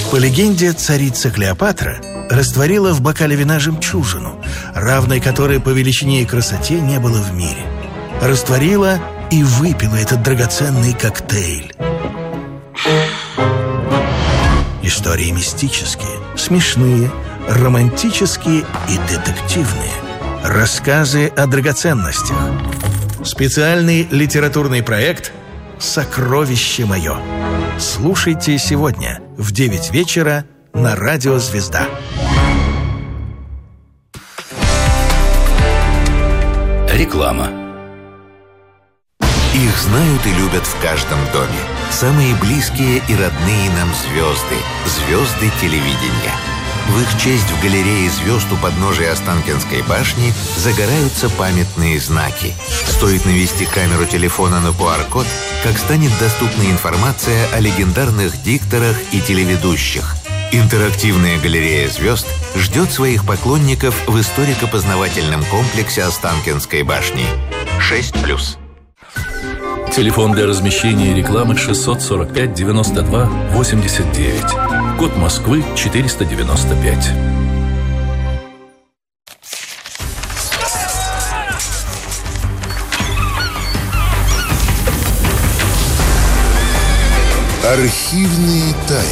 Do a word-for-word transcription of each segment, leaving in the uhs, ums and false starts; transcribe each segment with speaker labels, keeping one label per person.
Speaker 1: По легенде, царица Клеопатра растворила в бокале вина жемчужину, равной которой по величине и красоте не было в мире. Растворила и выпила этот драгоценный коктейль. Истории мистические, смешные, романтические и детективные. Рассказы о драгоценностях. Специальный литературный проект «Сокровище мое». Слушайте сегодня в девять вечера на Радио Звезда.
Speaker 2: Реклама.
Speaker 3: Их знают и любят в каждом доме. Самые близкие и родные нам звезды. Звезды телевидения. В их честь в галерее звезд у подножия Останкинской башни загораются памятные знаки. Стоит навести камеру телефона на ку ар-код, как станет доступна информация о легендарных дикторах и телеведущих. Интерактивная галерея звезд ждет своих поклонников в историко-познавательном комплексе Останкинской башни. шесть плюс.
Speaker 2: Телефон для размещения рекламы шестьсот сорок пять девяносто два восемьдесят девять. Код Москвы четыреста девяносто пять.
Speaker 4: Архивные тайны.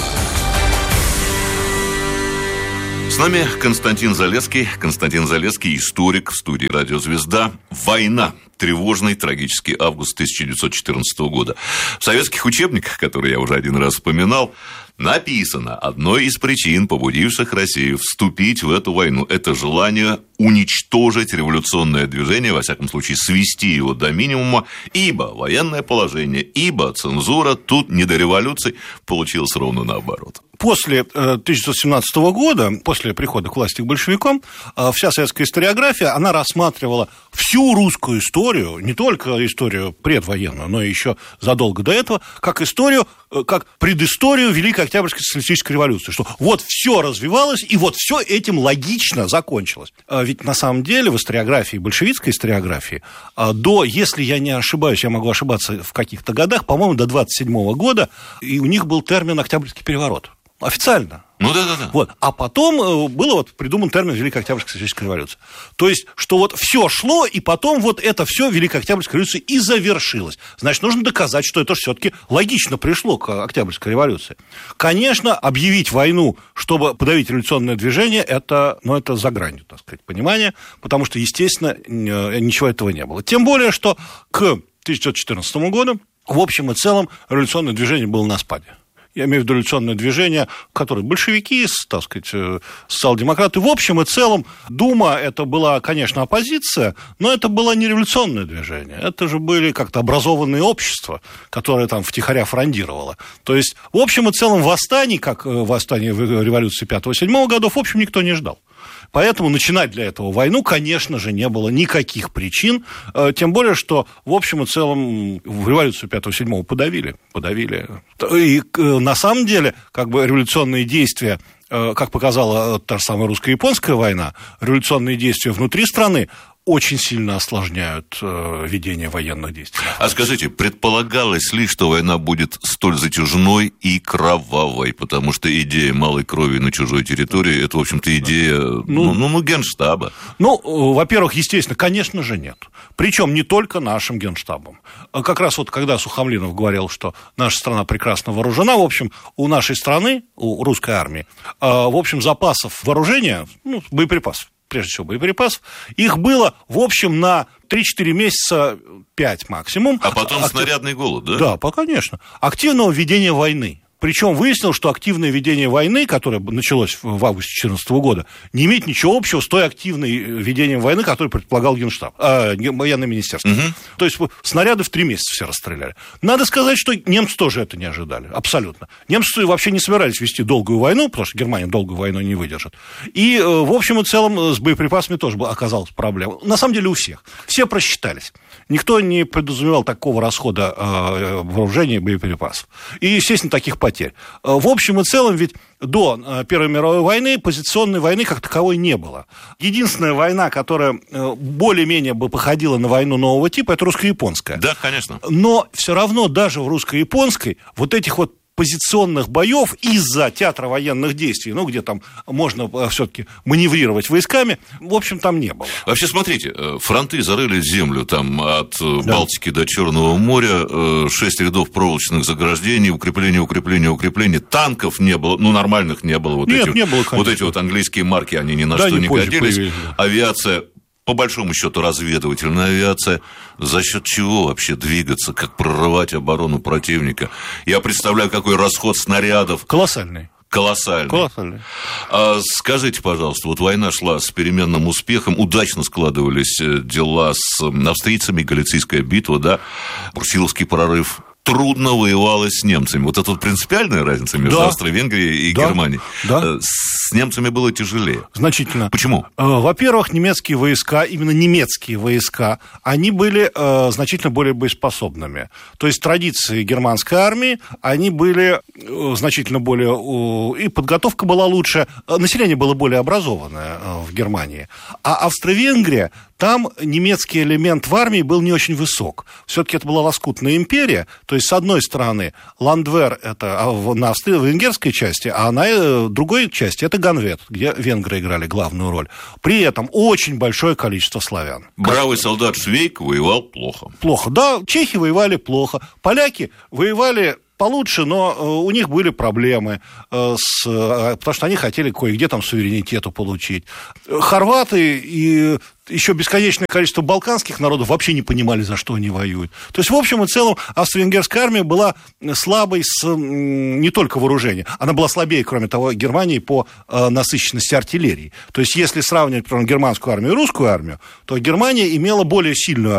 Speaker 5: С нами Константин Залесский. Константин Залесский, историк, в студии «Радио Звезда». Война. Тревожный, трагический август тысяча девятьсот четырнадцатого года. В советских учебниках, которые я уже один раз вспоминал, написано: одной из причин, побудивших Россию вступить в эту войну, это желание уничтожить революционное движение, во всяком случае, свести его до минимума, ибо военное положение, ибо цензура, тут не до революции, получилось ровно наоборот.
Speaker 6: После тысяча девятьсот семнадцатого года, после прихода к власти к большевикам, вся советская историография, она рассматривала всю русскую историю, не только историю предвоенную, но и еще задолго до этого, как историю, как предысторию Великой Октябрьской социалистической революции, что вот все развивалось, и вот все этим логично закончилось. Ведь на самом деле в историографии, большевистской историографии, до, если я не ошибаюсь, я могу ошибаться в каких-то годах, по-моему, до двадцать седьмого года, и у них был термин «Октябрьский переворот». Официально.
Speaker 5: Ну да, да, да.
Speaker 6: Вот. А потом был вот придуман термин Великая Октябрьская социалистическая революция. То есть, что вот все шло, и потом вот это все Великая Октябрьская революция и завершилась. Значит, нужно доказать, что это все-таки логично пришло к Октябрьской революции. Конечно, объявить войну, чтобы подавить революционное движение, это, ну, это за гранью, так сказать, понимания, потому что, естественно, ничего этого не было. Тем более, что к тысяча девятьсот четырнадцатому году в общем и целом революционное движение было на спаде. Я имею в виду революционное движение, которое большевики, так сказать, социал-демократы. В общем и целом, Дума, это была, конечно, оппозиция, но это было не революционное движение. Это же были как-то образованные общества, которые там втихаря фрондировало. То есть, в общем и целом, восстаний, как восстание в революции пятого-седьмого годов, в общем, никто не ждал. Поэтому начинать для этого войну, конечно же, не было никаких причин, тем более, что, в общем и целом, в революцию пятого-седьмого подавили, подавили. И на самом деле, как бы революционные действия, как показала та же самая русско-японская война, революционные действия внутри страны очень сильно осложняют э, ведение военных действий.
Speaker 5: А скажите, предполагалось ли, что война будет столь затяжной и кровавой? Потому что идея малой крови на чужой территории, это, в общем-то, идея ну, ну, ну, ну, Генштаба.
Speaker 6: Ну, во-первых, естественно, конечно же, нет. Причем не только нашим Генштабом. Как раз вот когда Сухомлинов говорил, что наша страна прекрасно вооружена, в общем, у нашей страны, у русской армии, э, в общем, запасов вооружения, ну, боеприпасов, прежде всего боеприпасов, их было, в общем, на три-четыре месяца, пять максимум.
Speaker 5: А потом
Speaker 6: Актив...
Speaker 5: снарядный голод, да?
Speaker 6: Да, конечно. Активного ведения войны. Причем выяснилось, что активное ведение войны, которое началось в августе две тысячи четырнадцатого года, не имеет ничего общего с той активной ведением войны, которую предполагал Генштаб, э, военное министерство. Угу. То есть снаряды в три месяца все расстреляли. Надо сказать, что немцы тоже это не ожидали, абсолютно. Немцы вообще не собирались вести долгую войну, потому что Германия долгую войну не выдержит. И, э, в общем и целом, с боеприпасами тоже оказалась проблема. На самом деле у всех. Все просчитались. Никто не предусмотрел такого расхода э, вооружения и боеприпасов. И, естественно, таких потерь. В общем и целом, ведь до Первой мировой войны позиционной войны как таковой не было. Единственная война, которая более-менее бы походила на войну нового типа, это русско-японская.
Speaker 5: Да, конечно.
Speaker 6: Но все равно даже в русско-японской вот этих вот позиционных боев из-за театра военных действий, ну, где там можно все-таки маневрировать войсками, в общем, там не было.
Speaker 5: Вообще, смотрите, фронты зарыли землю там от да. Балтики до Черного моря, шесть рядов проволочных заграждений, укрепления, укрепления, укрепления, танков не было, ну, нормальных не было. Вот
Speaker 6: Нет,
Speaker 5: эти,
Speaker 6: не было, конечно.
Speaker 5: Вот эти вот английские марки, они ни на
Speaker 6: да,
Speaker 5: что
Speaker 6: не
Speaker 5: не годились.
Speaker 6: Появились.
Speaker 5: Авиация, по большому счету, разведывательная авиация. За счет чего вообще двигаться, как прорывать оборону противника? Я представляю, какой расход снарядов.
Speaker 6: Колоссальный.
Speaker 5: Колоссальный.
Speaker 6: Колоссальный.
Speaker 5: А скажите, пожалуйста, вот война шла с переменным успехом, удачно складывались дела с австрийцами, Галицийская битва, да, Брусиловский прорыв. Трудно воевалось с немцами. Вот это вот принципиальная разница между
Speaker 6: да.
Speaker 5: Австро-Венгрией и
Speaker 6: да.
Speaker 5: Германией.
Speaker 6: Да.
Speaker 5: С немцами было тяжелее.
Speaker 6: Значительно.
Speaker 5: Почему?
Speaker 6: Во-первых, немецкие войска, именно немецкие войска, они были э, значительно более боеспособными. То есть традиции германской армии, они были э, значительно более... Э, и подготовка была лучше, население было более образованное э, в Германии. А Австро-Венгрия, там немецкий элемент в армии был не очень высок. Все-таки это была лоскутная империя. То есть, с одной стороны, Ландвер – это на австро-венгерской части, а на другой части – это Ганвет, где венгры играли главную роль. При этом очень большое количество славян.
Speaker 5: Бравый солдат Швейк воевал плохо.
Speaker 6: Плохо, да. Чехи воевали плохо. Поляки воевали получше, но у них были проблемы, с, потому что они хотели кое-где там суверенитету получить. Хорваты и еще бесконечное количество балканских народов вообще не понимали, за что они воюют. То есть, в общем и целом, австро-венгерская армия была слабой с не только вооружением, она была слабее, кроме того, Германии по насыщенности артиллерии. То есть, если сравнивать, например, германскую армию и русскую армию, то Германия имела более сильную